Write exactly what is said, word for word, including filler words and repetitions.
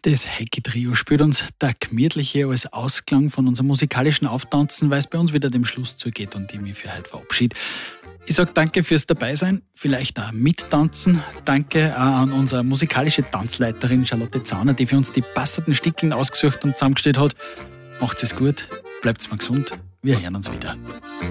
Das Hecki-Trio spielt uns der gemütliche als Ausklang von unserem musikalischen Auftanzen, weil es bei uns wieder dem Schluss zugeht und ich mich für heute verabschiede. Ich sage danke fürs Dabeisein, vielleicht auch mittanzen. Danke auch an unsere musikalische Tanzleiterin Charlotte Zauner, die für uns die passenden Stickeln ausgesucht und zusammengestellt hat. Macht's es gut, bleibt's mal gesund, wir hören uns wieder.